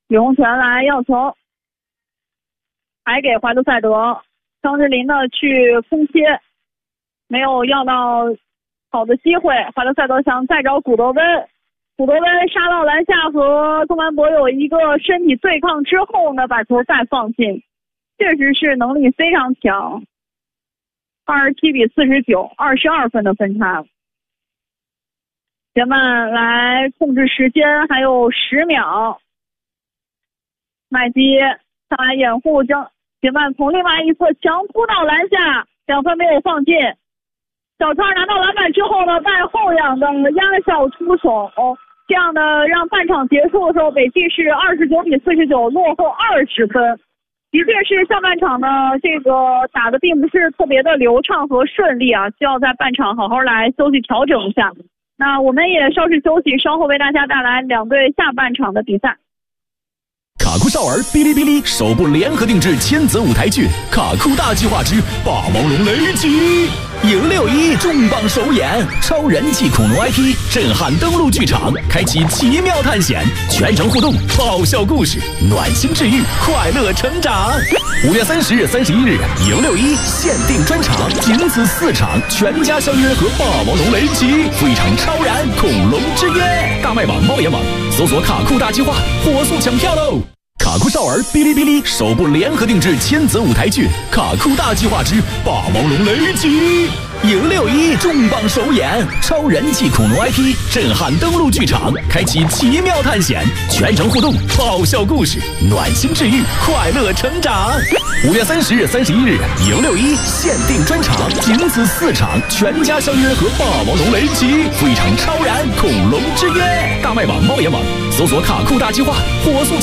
李洪权来要球，还给怀特塞德，张智霖呢去空切，没有要到好的机会。怀特塞德想再找古德温，古德温杀到篮下和宗凡博有一个身体对抗之后呢，把球再放进，确实是能力非常强。27-49，22分的分差。杰曼来控制时间，还有10秒。麦基上来掩护，将杰曼从另外一侧强扑到篮下，2分没有放进。小川拿到篮板之后呢，带后仰的压哨出手，这样的让半场结束的时候，北汽是29-49落后20分。的确是下半场呢，这个打的并不是特别的流畅和顺利啊，需要在半场好好来休息调整一下。那我们也稍事休息，稍后为大家带来2队下半场的比赛。 卡酷少儿哔哩哔哩首部联合定制千泽舞台剧《卡酷大计划之霸王龙雷击》，迎6·1重磅首演，超人气恐龙 IP 震撼登陆剧场，开启奇妙探险，全程互动，爆笑故事，暖心治愈，快乐成长。5月30日、31日，迎6·1限定专场，仅此4场，全家相约和霸王龙雷击，赴一场超燃恐龙之约。大麦网、猫眼网搜索卡酷大计划，火速抢票喽！卡酷少儿哔哩哔哩首部联合定制千泽舞台剧《卡酷大计划之霸王龙雷击》，迎6·1重磅首演，超人气恐龙 IP 震撼登陆剧场，开启奇妙探险，全程互动，爆笑故事，暖心治愈，快乐成长。5月30日、31日，迎6·1限定专场，仅此4场，全家相约和霸王龙雷击，赴一场超燃恐龙之约。大麦网、猫眼网搜索卡酷大计划，火速抢